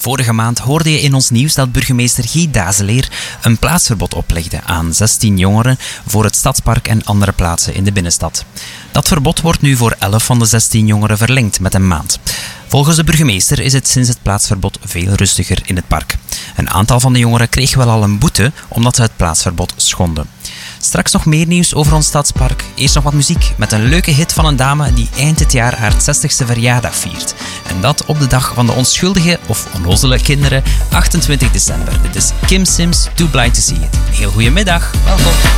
Vorige maand hoorde je in ons nieuws dat burgemeester Guy Dazeleer een plaatsverbod oplegde aan 16 jongeren voor het Stadspark en andere plaatsen in de binnenstad. Dat verbod wordt nu voor 11 van de 16 jongeren verlengd met een maand. Volgens de burgemeester is het sinds het plaatsverbod veel rustiger in het park. Een aantal van de jongeren kreeg wel al een boete omdat ze het plaatsverbod schonden. Straks nog meer nieuws over ons stadspark. Eerst nog wat muziek met een leuke hit van een dame die eind dit jaar haar 60ste verjaardag viert. En dat op de dag van de onschuldige of onnozele kinderen, 28 december. Dit is Kim Sims, Too Blind to See It. Heel goedemiddag, welkom.